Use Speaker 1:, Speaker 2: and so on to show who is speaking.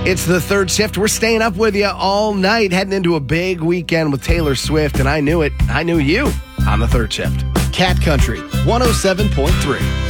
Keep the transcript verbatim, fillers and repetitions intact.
Speaker 1: It's the third shift. We're staying up with you all night, heading into a big weekend with Taylor Swift, and I knew it. I knew you on the third shift.
Speaker 2: Cat Country one oh seven point three.